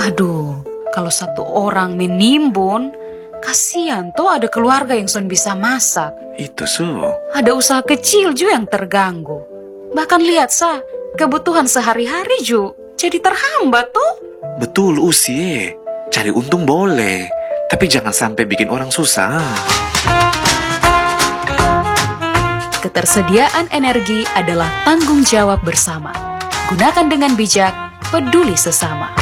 Aduh, kalau satu orang menimbun, kasihan toh ada keluarga yang son bisa masak. Itu Ada usaha kecil juga yang terganggu. Bahkan lihat kebutuhan sehari-hari juga jadi terhambat tuh. betul usie. Cari untung boleh, tapi jangan sampai bikin orang susah. Ketersediaan energi adalah tanggung jawab bersama. Gunakan dengan bijak, peduli sesama.